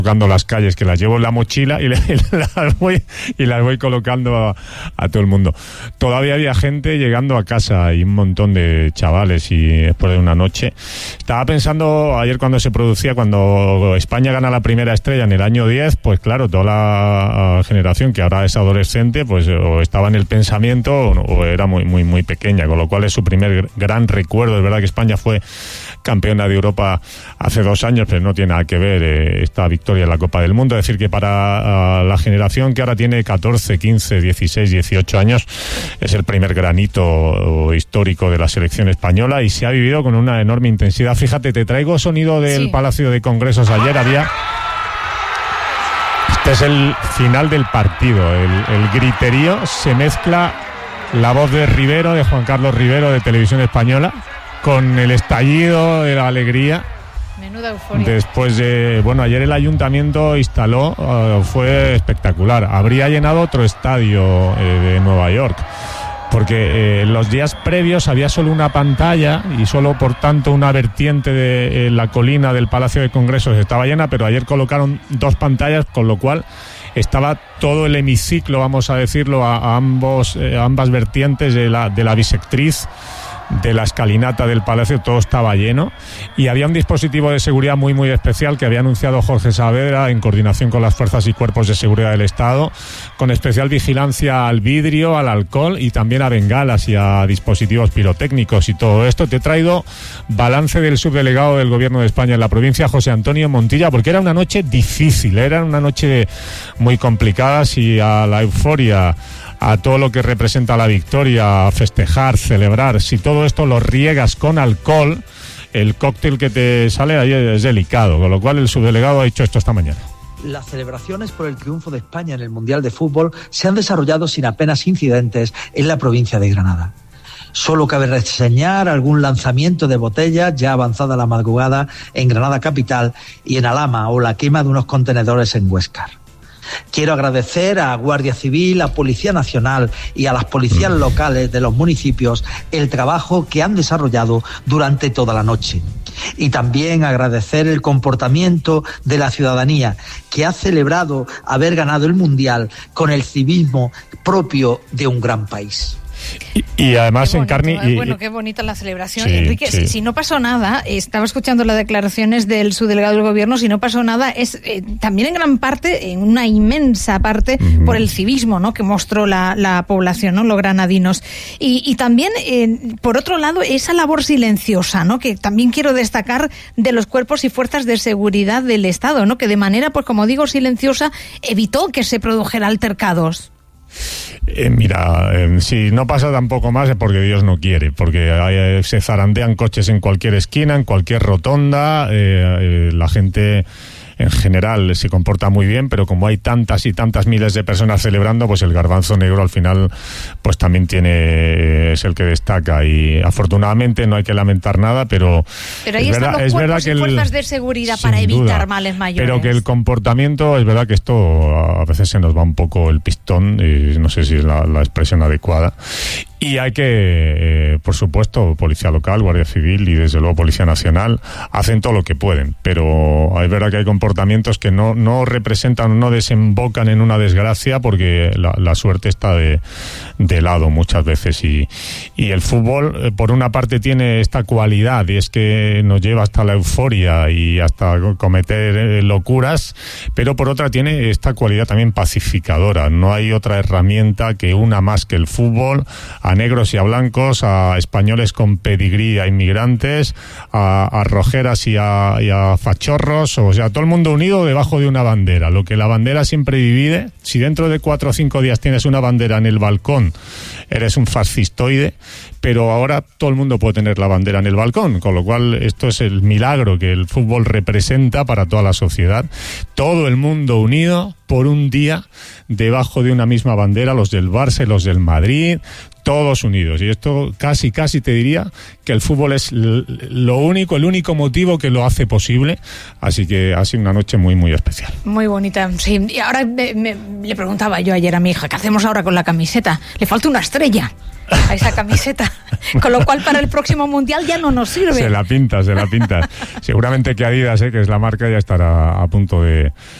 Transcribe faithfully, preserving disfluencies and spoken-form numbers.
tocando las calles, que las llevo en la mochila y, le, y las voy y las voy colocando a, a todo el mundo. Todavía había gente llegando a casa y un montón de chavales, y después de una noche estaba pensando ayer cuando se producía, cuando España gana la primera estrella en el año diez, pues claro, toda la generación que ahora es adolescente, pues o estaba en el pensamiento o, o era muy muy muy pequeña, con lo cual es su primer gran recuerdo. Es verdad que España fue campeona de Europa hace dos años, pero no tiene nada que ver eh, esta victoria en la Copa del Mundo. Es decir, que para uh, la generación que ahora tiene catorce, quince, dieciséis, dieciocho años, es el primer granito histórico de la selección española y se ha vivido con una enorme intensidad. Fíjate, te traigo sonido del sí. Palacio de Congresos. Ayer había... Este es el final del partido, el, el griterío. Se mezcla la voz de Rivero, de Juan Carlos Rivero, de Televisión Española, con el estallido de la alegría. Menuda euforia. Después de, bueno, ayer el ayuntamiento instaló, uh, fue espectacular. Habría llenado otro estadio eh, de Nueva York, porque eh, los días previos había solo una pantalla y solo, por tanto, una vertiente de eh, la colina del Palacio de Congresos estaba llena, pero ayer colocaron dos pantallas, con lo cual estaba todo el hemiciclo, vamos a decirlo, a, a ambos, eh, a ambas vertientes de la, de la bisectriz de la escalinata del Palacio, todo estaba lleno, y había un dispositivo de seguridad muy muy especial que había anunciado Jorge Saavedra en coordinación con las fuerzas y cuerpos de seguridad del Estado, con especial vigilancia al vidrio, al alcohol y también a bengalas y a dispositivos pirotécnicos y todo esto. Te he traído balance del subdelegado del Gobierno de España en la provincia, José Antonio Montilla, porque era una noche difícil, era una noche muy complicada. Si a la euforia, a todo lo que representa la victoria, a festejar, celebrar, si todo esto lo riegas con alcohol, el cóctel que te sale ahí es delicado, con lo cual el subdelegado ha dicho esto esta mañana. Las celebraciones por el triunfo de España en el Mundial de Fútbol se han desarrollado sin apenas incidentes en la provincia de Granada. Solo cabe reseñar algún lanzamiento de botellas ya avanzada la madrugada en Granada capital y en Alhama, o la quema de unos contenedores en Huéscar. Quiero agradecer a Guardia Civil, a Policía Nacional y a las policías locales de los municipios el trabajo que han desarrollado durante toda la noche. Y también agradecer el comportamiento de la ciudadanía, que ha celebrado haber ganado el Mundial con el civismo propio de un gran país. Y, y además bonito, en carne... Y, bueno, qué bonita la celebración. Sí, Enrique, sí. Si, si no pasó nada, estaba escuchando las declaraciones del subdelegado del Gobierno, si no pasó nada, es eh, también en gran parte, en una inmensa parte, uh-huh. por el civismo, ¿no?, que mostró la, la población, ¿no?, los granadinos. Y, y también, eh, por otro lado, esa labor silenciosa, ¿no?, que también quiero destacar de los cuerpos y fuerzas de seguridad del Estado, ¿no?, que de manera, pues como digo, silenciosa, evitó que se produjeran altercados. Eh, mira, eh, si no pasa tampoco más es porque Dios no quiere, porque hay, se zarandean coches en cualquier esquina, en cualquier rotonda, eh, eh, la gente en general se comporta muy bien, pero como hay tantas y tantas miles de personas celebrando, pues el garbanzo negro al final pues también tiene, es el que destaca, y afortunadamente no hay que lamentar nada, pero pero ahí es están verdad, los es cuerpos verdad que y el, fuerzas de seguridad para evitar duda, males mayores. Pero que el comportamiento, es verdad que esto a veces se nos va un poco el pistón, y no sé si es la, la expresión adecuada. Y hay que, eh, por supuesto, Policía Local, Guardia Civil y desde luego Policía Nacional hacen todo lo que pueden, pero es verdad que hay comportamientos que no, no representan, no desembocan en una desgracia, porque la, la suerte está de, de lado muchas veces, y, y el fútbol, eh, por una parte, tiene esta cualidad, y es que nos lleva hasta la euforia y hasta cometer eh, locuras, pero por otra tiene esta cualidad también pacificadora. No hay otra herramienta que una más que el fútbol, a negros y a blancos, a españoles con pedigrí, a inmigrantes, a, a rojeras y a, y a fachorros, o sea, todo el mundo unido debajo de una bandera. Lo que la bandera siempre divide, si dentro de cuatro o cinco días tienes una bandera en el balcón, eres un fascistoide, pero ahora todo el mundo puede tener la bandera en el balcón, con lo cual esto es el milagro que el fútbol representa para toda la sociedad. Todo el mundo unido por un día debajo de una misma bandera, los del Barça y los del Madrid, todos unidos. Y esto casi, casi te diría que el fútbol es lo único, el único motivo que lo hace posible. Así que ha sido una noche muy, muy especial. Muy bonita, sí. Y ahora me, me, le preguntaba yo ayer a mi hija, ¿qué hacemos ahora con la camiseta? Le falta una estrella a esa camiseta, con lo cual para el próximo Mundial ya no nos sirve. Se la pinta, se la pinta. Seguramente que Adidas, eh, que es la marca, ya estará a punto de,